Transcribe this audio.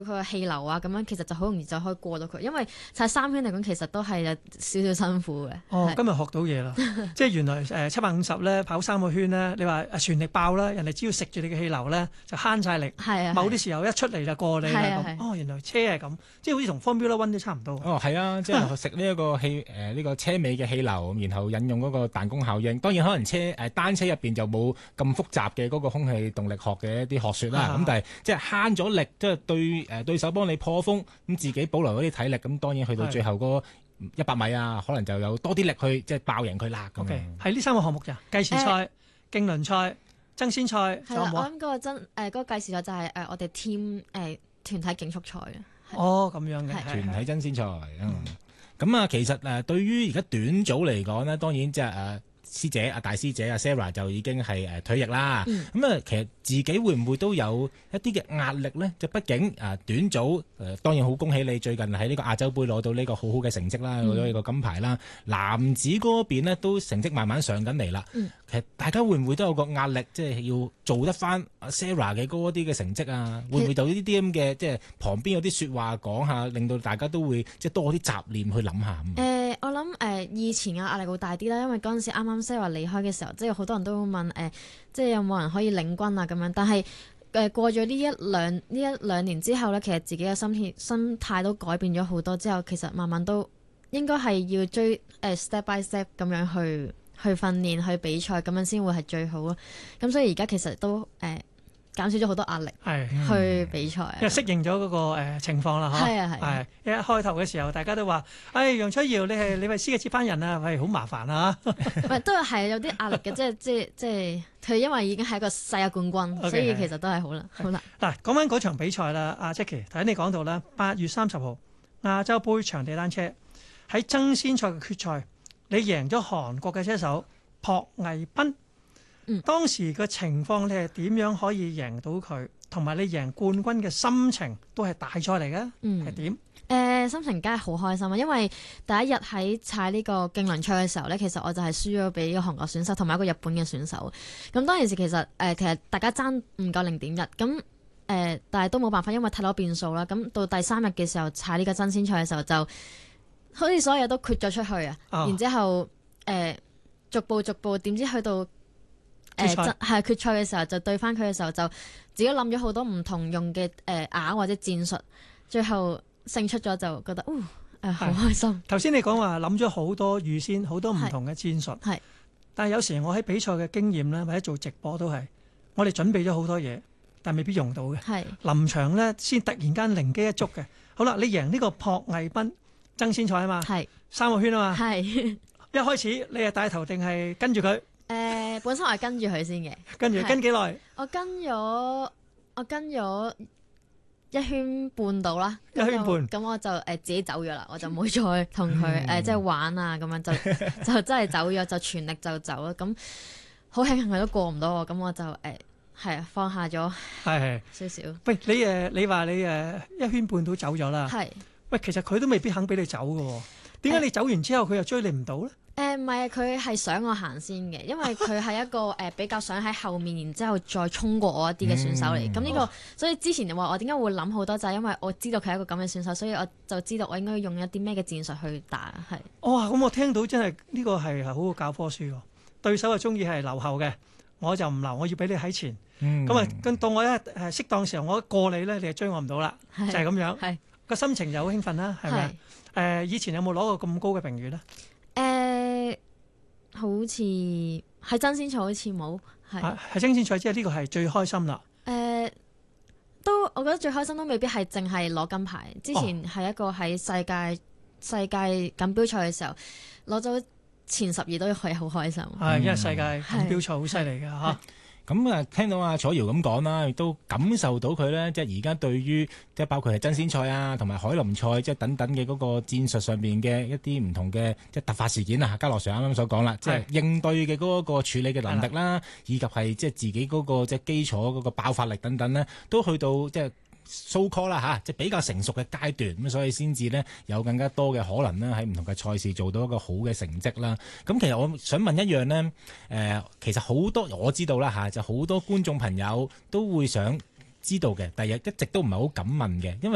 佢嘅氣流啊，咁樣其實就好容易就可以過到佢，因為踩3圈嚟講其實都係有少少辛苦嘅。 哦，今日學到嘢啦，即係原來750咧跑3個圈咧，你話全力爆啦，人哋只要食住你嘅氣流咧就慳晒力。 係啊， 某啲時候一出嚟就過你啦咁。哦，原來車係咁，即係好似同 Formula One 都差唔多。 哦，係啊，即係食呢一個呢個車尾嘅氣流，然後引用嗰個彈弓效應。當然可能單車入邊就冇咁複雜嘅嗰個空氣動力學嘅一啲學説啦。咁但係即係慳咗力，即係對手幫你破風，咁自己保留嗰啲體力。咁當然去到最後嗰100米啊，可能就有多啲力去即係爆贏佢啦。 OK，係呢3個項目咋？計時賽、競輪賽、爭先賽。 係啦，我諗嗰個計時賽就係我哋 team 團體競速賽嘅。 哦，咁樣嘅團體爭先賽。咁啊，其實對於而家短組嚟講呢，當然即係師姐大師姐Sarah 就已經係退役啦。咁啊，其實自己會唔會都有一啲嘅壓力呢？就畢竟短組當然好恭喜你最近喺呢個亞洲杯攞到呢個好好嘅成績啦，攞咗呢個金牌啦。男子嗰邊呢都成績慢慢上緊嚟啦。其實大家會唔會都有個壓力，即係要做得翻 Sarah 嘅嗰啲嘅成績啊？會唔會有呢啲咁嘅即係旁邊有啲説話講下，令到大家都會即係多啲雜念去諗下？ 我諗以前嘅壓力會大啲啦，因為嗰陣時啱啱 Sarah 離開嘅時候，即係好多人都會問即係有冇人可以領軍啊咁樣。但係過咗呢一兩年之後咧，其實自己嘅心態都改變咗好多。之後其實慢慢都應該係要追step by step 咁樣去訓練去比賽，咁樣先會係最好咯。咁所以而家其實都減少咗好多壓力去比賽， 因為適應咗嗰個情況啦， 係啊係。 一開頭嘅時候，大家都話：，楊楚瑤，你係李慧詩嘅接班人啊，喂，好麻煩啊！ 都係有啲壓力嘅，即係佢因為已經係一個世界冠軍，所以其實都係好啦。 嗱，講翻嗰場比賽啦，阿 Jackie，頭先你講到啦，8月30號亞洲杯場地單車喺爭先賽嘅決賽，你贏咗韓國嘅車手朴毅彬。當時嘅情況你係點樣可以贏到佢？同埋你贏冠軍嘅心情都係大賽嚟嘅，係點？ 心情梗係好開心啊！因為第一日喺踩呢個競輪賽嘅時候呢，其實我就係輸咗俾一個韓國選手同埋一個日本嘅選手。咁當時其實大家爭唔夠0.1，咁但係都冇辦法，因為太多變數啦。咁到第3日嘅時候踩呢個爭先賽嘅時候，就好似所有嘢都豁咗出去啊！然之後逐步點知去到決賽嘅時候，就對翻佢嘅時候，就自己諗咗好多唔同用嘅鐲或者戰術，最後勝出咗，就覺得好開心。 頭先你講話諗咗好多預先好多唔同嘅戰術，但係有時我喺比賽嘅經驗咧，或者做直播都係，我哋準備咗好多嘢，但未必用到嘅。臨場咧先突然間靈機一觸嘅。好啦，你贏呢個朴毅彬爭先賽啊嘛，3個圈啊嘛，一開始你係帶頭定係跟住佢？ 本身我係跟住佢先嘅， 跟幾耐？ 我跟咗1圈半到啦， 一圈半， 咁我就自己走咗啦，我就冇再同佢即係玩啊，咁樣就真係走咗，就全力就走啦。咁好慶幸佢都過唔到我，咁我就放下咗少少。 喂，你話你1圈半都走咗啦？喂，其實佢都未必肯俾你走㗎喎，點解你走完之後佢又追你唔到咧？ 唔係，佢係想我行先嘅，因為佢係一個比較想喺後面，然之後再衝過我一啲嘅選手嚟。咁呢個，所以之前話我點解會諗好多，就係因為我知道佢係一個咁嘅選手，所以我就知道我應該用一啲咩嘅戰術去打。 哇！咁我聽到真係呢個係好好教科書喎。對手係中意係留後嘅，我就唔留，我要俾你喺前。咁啊，到我適當時候我一過你咧，你就追我唔到啦，就係咁樣。個心情就好興奮啦，係咪？以前有冇攞過咁高嘅評語咧？ 好似喺爭先賽好似冇， 係爭先賽，即係呢個係最開心啦。 我覺得最開心都未必係淨係攞金牌。之前係一個喺世界錦標賽嘅時候攞咗前12都係好開心。 因為世界錦標賽好犀利㗎嚇。 咁聽到阿楚瑤咁講啦，亦都感受到佢咧，即係而家對於即係包括係爭先賽啊，同埋凱林賽即係等等嘅嗰個戰術上面嘅一啲唔同嘅即係突發事件啊，嘉樂 Sir 啱啱所講啦，即係應對嘅嗰個處理嘅能力啦，以及係即係自己嗰個即係基礎嗰個爆發力等等咧，都去到即係so call 啦嚇，即係比較成熟嘅階段，咁所以先至呢有更加多嘅可能呢喺唔同嘅賽事做到一個好嘅成績啦。咁其實我想問一樣呢，其實好多我知道啦嚇，就好多觀眾朋友都會想知道嘅，但係一直都唔係好敢問嘅，因為